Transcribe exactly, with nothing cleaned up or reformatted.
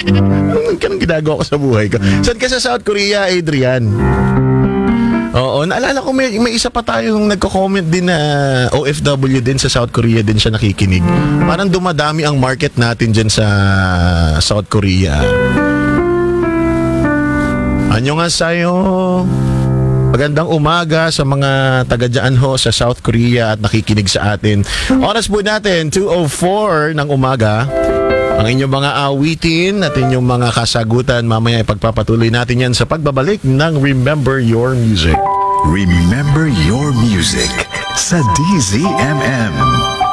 Anong ganun ginagawa ko sa buhay ko? Saan ka sa South Korea, Adrian? Oo, naalala ko may, may isa pa tayong nagko-comment din na O F W din sa South Korea din siya nakikinig. Parang dumadami ang market natin dyan sa South Korea. Anyo nga sa'yo. Magandang umaga sa mga taga dyan ho sa South Korea at nakikinig sa atin. Oras po natin, two oh four ng umaga. Ang inyong mga awitin at inyong mga kasagutan, mamaya ipagpapatuloy natin yan sa pagbabalik ng Remember Your Music. Remember Your Music sa D Z M M.